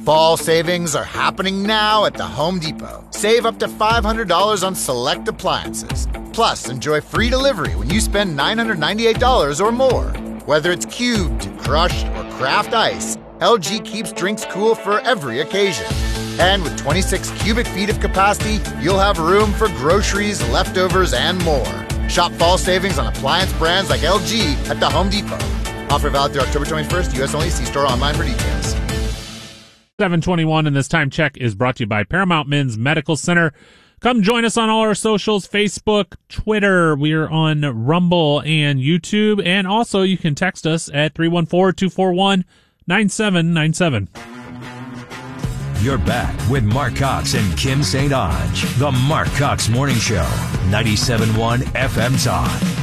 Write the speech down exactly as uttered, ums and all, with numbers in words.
Fall savings are happening now at the Home Depot. Save up to five hundred dollars on select appliances. Plus, enjoy free delivery when you spend nine hundred ninety-eight dollars or more. Whether it's cubed, crushed, or craft ice, L G keeps drinks cool for every occasion. And with twenty-six cubic feet of capacity, you'll have room for groceries, leftovers, and more. Shop fall savings on appliance brands like L G at the Home Depot. Offer valid through October twenty-first, U S only. See store online for details. seven twenty-one, and this time check is brought to you by Paramount Men's Medical Center. Come join us on all our socials, Facebook, Twitter. We're on Rumble and YouTube. And also you can text us at three one four, two four one, nine seven nine seven. You're back with Mark Cox and Kim Saint Onge. The Mark Cox Morning Show, ninety-seven point one F M Talk.